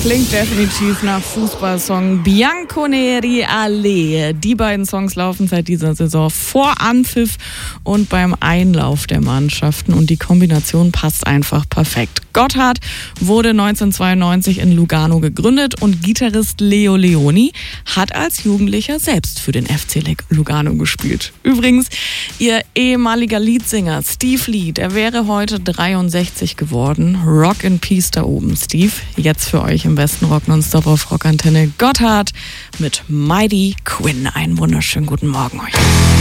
Klingt definitiv nach Fußballsong. Bianconeri Alle. Die beiden Songs laufen seit dieser Saison vor Anpfiff und beim Einlauf der Mannschaften. Und die Kombination passt einfach perfekt. Gotthard wurde 1992 in Lugano gegründet und Gitarrist Leo Leoni hat als Jugendlicher selbst für den FC Lugano gespielt. Übrigens, ihr ehemaliger Leadsänger Steve Lee, der wäre heute 63 geworden. Rock in Peace da oben, Steve. Jetzt für euch im besten Rock nonstop auf Rockantenne Gotthard mit Mighty Quinn. Einen wunderschönen guten Morgen euch.